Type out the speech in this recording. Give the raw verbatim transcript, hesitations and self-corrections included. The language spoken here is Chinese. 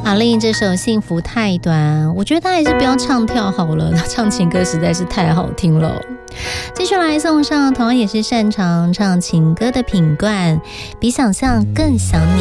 阿令这首《幸福太短》，我觉得他还是不要唱跳好了，他唱情歌实在是太好听了。继续来送上同样也是擅长唱情歌的品冠，比想象更想你。